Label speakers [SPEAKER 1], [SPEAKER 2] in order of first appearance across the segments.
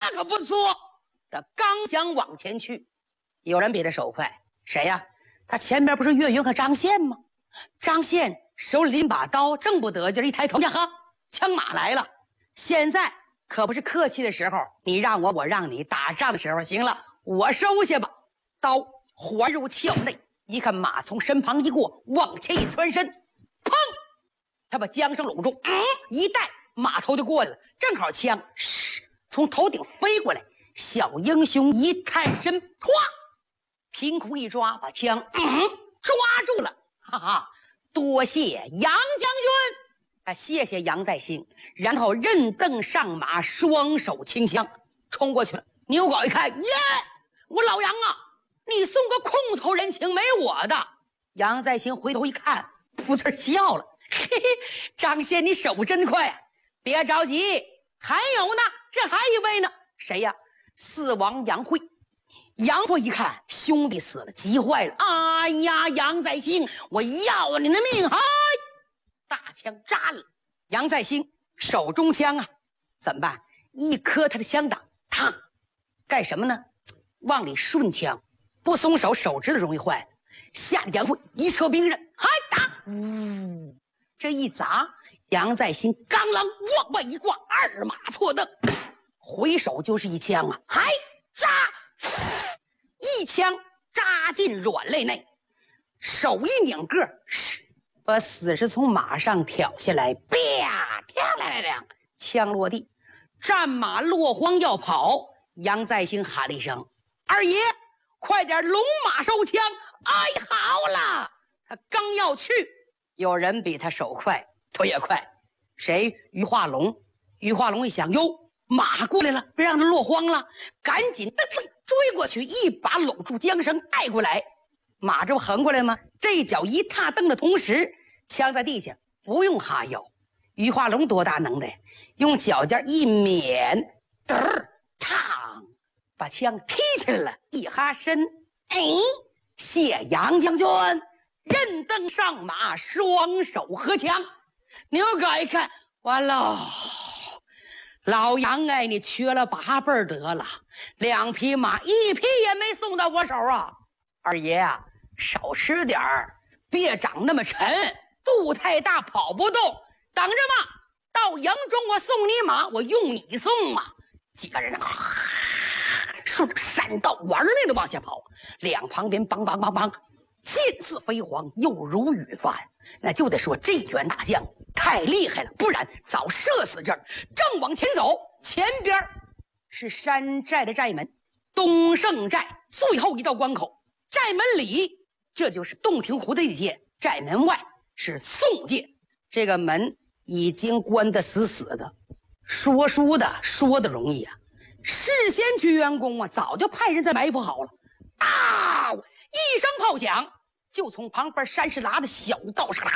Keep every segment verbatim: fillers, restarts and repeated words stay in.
[SPEAKER 1] 可不错。他刚想往前去，有人比他手快，谁呀？他前面不是岳云和张宪吗？张宪手里拎把刀，正不得劲，一抬头，呀哈，枪马来了。现在可不是客气的时候，你让我，我让你，打仗的时候。行了，我收下吧。刀滑入鞘内，一看马从身旁一过，往前一窜身，砰！他把缰绳拢住，嗯，一带马头就过来了，正好枪嘘从头顶飞过来。小英雄一探身，唰，凭空一抓，把枪嗯抓住了。哈哈，多谢杨将军。他谢谢杨再兴，然后任凳上马，双手清枪冲过去了。牛皋一看，耶，我老杨啊，你送个空头人情没我的。杨再兴回头一看，噗呲笑了，嘿嘿，张宪你手真快啊，别着急，还有呢，这还一位呢。谁呀？四王杨慧。杨慧一看兄弟死了，急坏了，哎呀，杨再兴，我要你的命！嗨，大枪扎了杨再兴手中枪啊，怎么办？一磕他的枪挡，烫，干什么呢？往里顺枪，不松手，手指头容易坏。吓得杨慧一撤兵刃，嗨打，呜，这一砸，杨再兴刚啷往外一挂，二马错蹬，回手就是一枪啊，嗨扎，一枪扎进软肋内，手一拧个，把死士从马上挑下来，啪，跳来了，枪落地，战马落荒要跑。杨再兴喊了一声：“二爷，快点龙马收枪！”哎，好了，他刚要去，有人比他手快，腿也快，谁？于化龙。于化龙一想，哟，马过来了，别让他落荒了，赶紧噔噔追过去，一把拢住缰绳带过来。马这不横过来吗？这脚一踏蹬的同时，枪在地下，不用哈腰。于化龙多大能耐，用脚尖一免，嘚儿嘡，把枪踢起来了，一哈身，哎，谢杨将军。任凳上马，双手合枪。牛皋一看，完了，老杨哎，你缺了八辈得了，两匹马一匹也没送到我手啊！二爷啊，少吃点儿，别长那么沉，肚太大跑不动。等着吧，到营中我送你马，我用你送马。几个人啊，顺着山道玩命的往下跑，两旁边梆梆梆梆，剑似飞蝗，又如雨翻。那就得说这员大将太厉害了，不然早射死这儿。正往前走，前边是山寨的寨门，东胜寨最后一道关口。寨门里这就是洞庭湖的地界，寨门外是宋界。这个门已经关得死死的，说书的说的容易啊，事先去员工啊，早就派人在埋伏好了。啊！一声炮响，就从旁边山势拉的小道上，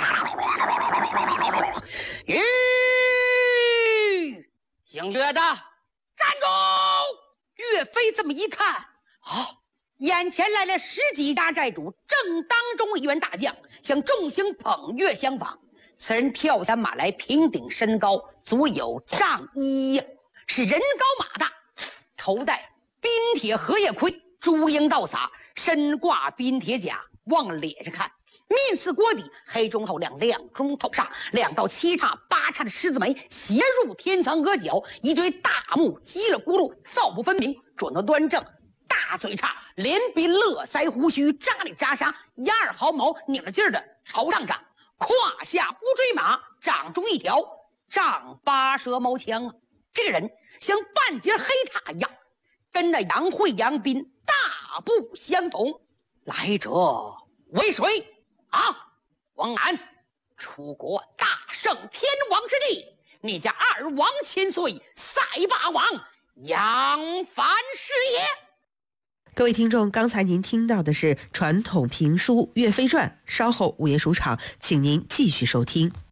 [SPEAKER 1] 吁，姓岳的站住！岳飞这么一看，啊，眼前来了十几家寨主，正当中一员大将向众星捧月相访。此人跳下马来，平顶身高足有丈一，是人高马大，头戴冰铁荷叶盔，朱缨倒洒，身挂冰铁甲，往脸上看，面似锅底，黑中透亮，亮中透煞，两道七叉八叉的狮子眉斜入天仓额角，一对大目叽了咕噜，造不分明，准头端正，大嘴叉，连鼻乐腮，胡须扎里扎沙，压耳毫毛拧了劲儿的朝上长，胯下乌骓马，掌中一条丈八蛇毛枪啊！这个人像半截黑塔一样，跟那杨慧、杨斌大不相同。来者为谁啊？王安，楚国大圣天王之地，你家二王千岁，赛霸王杨凡是也。
[SPEAKER 2] 各位听众，刚才您听到的是传统评书《岳飞传》，稍后午夜书场，请您继续收听。